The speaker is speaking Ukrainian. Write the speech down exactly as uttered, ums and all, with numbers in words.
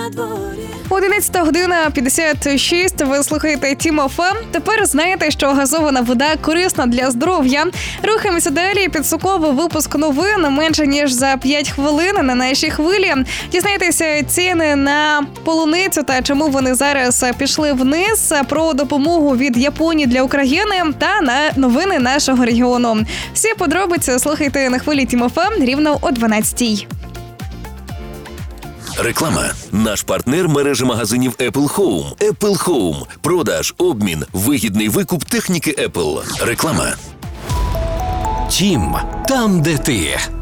на дворі. одинадцята година п'ятдесят шість, ви слухаєте Тім еф ем. Тепер знаєте, що газована вода корисна для здоров'я. Рухаємося далі. Підсумковий випуск новин менше ніж за п'ять хвилин на нашій хвилі. Дізнайтеся ціни на полуницю та чому вони зараз пішли вниз, про допомогу від Японії для України та на новини нашого регіону. Всі подробиці слухайте на хвилі Тім еф ем рівно о дванадцятій. Реклама. Наш партнер – мережа магазинів Apple Home. Apple Home. Продаж, обмін, вигідний викуп техніки Apple. Реклама. Тім. Там, де ти.